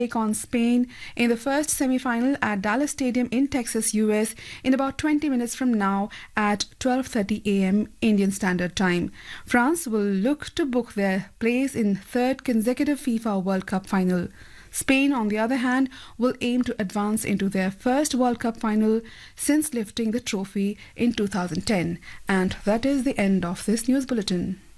take on Spain in the first semi-final at Dallas Stadium in Texas, US in about 20 minutes from now at 12:30 a.m. Indian Standard Time. France will look to book their place in third consecutive FIFA World Cup final. Spain, on the other hand, will aim to advance into their first World Cup final since lifting the trophy in 2010. And that is the end of this news bulletin.